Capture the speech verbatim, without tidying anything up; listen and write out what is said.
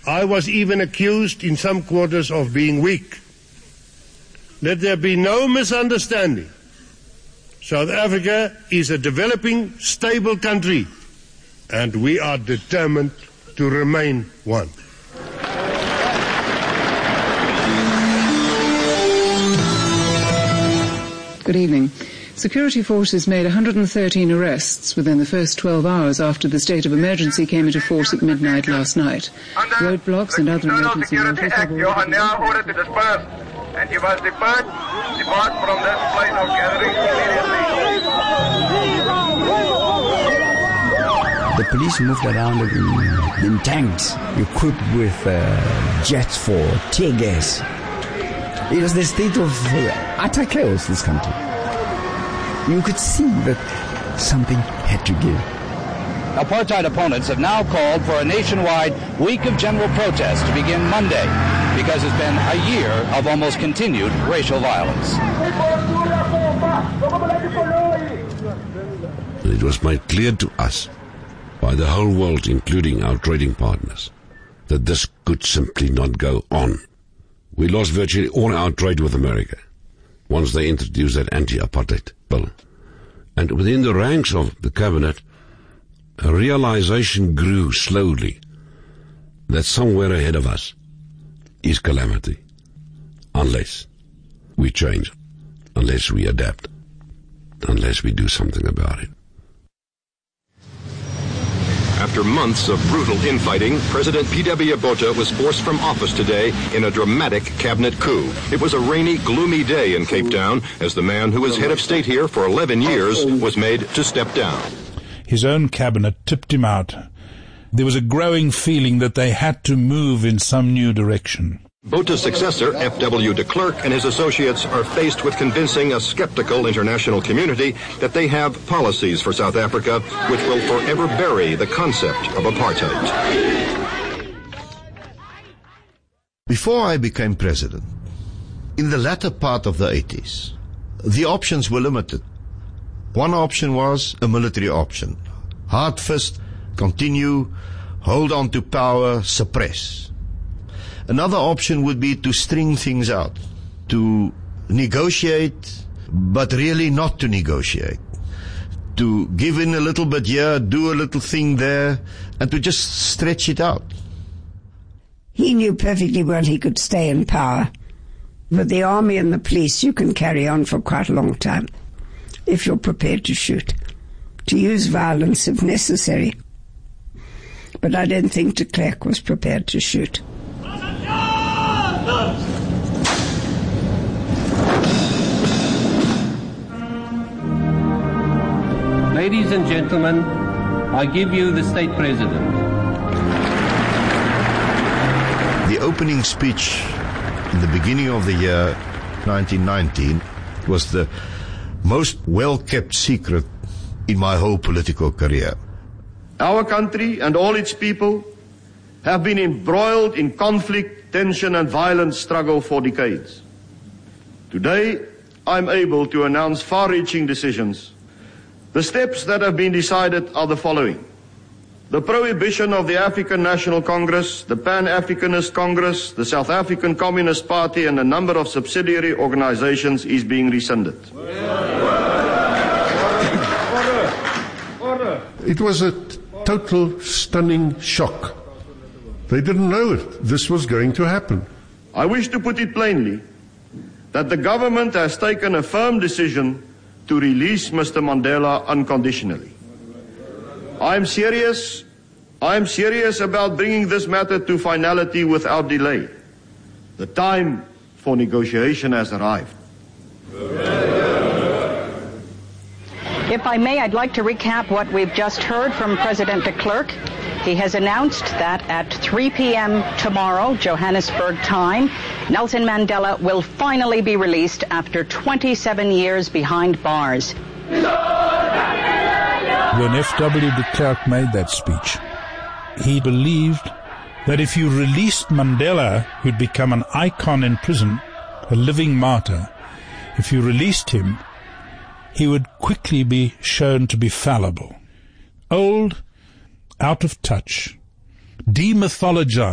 I was even accused in some quarters of being weak. Let there be no misunderstanding. South Africa is a developing, stable country, and we are determined to remain one. Good evening. Security forces made one hundred thirteen arrests within the first twelve hours after the state of emergency came into force at midnight last night. Roadblocks and other emergency measures have You are now ordered to disperse, and you must depart, depart from this place of gathering immediately. The police moved around in, in tanks equipped with uh, jets for tear gas. It was the state of uh, utter chaos, this country. You could see that something had to give. Apartheid opponents have now called for a nationwide week of general protest to begin Monday because it's been a year of almost continued racial violence. It was made clear to us by the whole world, including our trading partners, that this could simply not go on. We lost virtually all our trade with America once they introduced that anti-apartheid bill. And within the ranks of the cabinet, a realization grew slowly that somewhere ahead of us is calamity, unless we change, unless we adapt, unless we do something about it. After months of brutal infighting, President P W Botha was forced from office today in a dramatic cabinet coup. It was a rainy, gloomy day in Cape Town as the man who was head of state here for eleven years was made to step down. His own cabinet tipped him out. There was a growing feeling that they had to move in some new direction. Botha's successor, F W de Klerk, and his associates are faced with convincing a skeptical international community that they have policies for South Africa which will forever bury the concept of apartheid. Before I became president, in the latter part of the eighties, the options were limited. One option was a military option. Hard fist, continue, hold on to power, suppress. Another option would be to string things out, to negotiate, but really not to negotiate, to give in a little bit here, do a little thing there, and to just stretch it out. He knew perfectly well he could stay in power. With the army and the police, you can carry on for quite a long time, if you're prepared to shoot, to use violence if necessary. But I don't think de Klerk was prepared to shoot. Ladies and gentlemen, I give you the state president. The opening speech in the beginning of the year nineteen nineteen was the most well-kept secret in my whole political career. Our country and all its people have been embroiled in conflict, tension and violent struggle for decades. Today, I'm able to announce far-reaching decisions. The steps that have been decided are the following. The prohibition of the African National Congress, the Pan-Africanist Congress, the South African Communist Party and a number of subsidiary organizations is being rescinded. It was a total stunning shock. They didn't know it. This was going to happen. I wish to put it plainly that the government has taken a firm decision to release Mister Mandela unconditionally. I am serious. I am serious about bringing this matter to finality without delay. The time for negotiation has arrived. If I may, I'd like to recap what we've just heard from President de Klerk. He has announced that at three p.m. tomorrow, Johannesburg time, Nelson Mandela will finally be released after twenty-seven years behind bars. When F W de Klerk made that speech, he believed that if you released Mandela, who'd become an icon in prison, a living martyr, if you released him, he would quickly be shown to be fallible, old, out of touch, demythologized.